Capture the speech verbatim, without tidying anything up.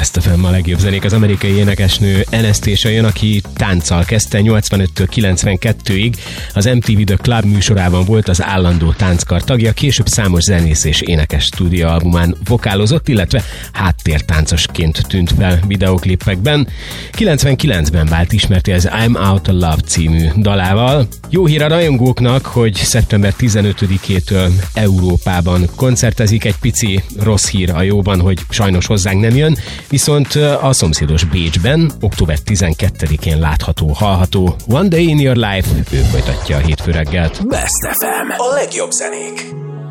Best ef em, a legjobb zenék. Az amerikai énekesnő Anastacia jön, aki tánccal kezdte, nyolcvanöttől kilencvenkettőig az em té vé The Club műsorában volt az állandó tánckar tagja, később számos zenész és énekes stúdióalbumán vokálozott, illetve háttértáncosként tűnt fel videóklippekben. kilencvenkilencben vált ismerté az I'm Out of Love című dalával. Jó hír a rajongóknak, hogy szeptember tizenötödikétől Európában koncertezik. Egy pici rossz hír a jóban, hogy sajnos hozzánk nem jön, viszont a szomszédos Bécsben október tizenkettedikén látható, hallható One Day in Your Life, ő folytatja a hétfő reggelt. Best ef em, a legjobb zenék.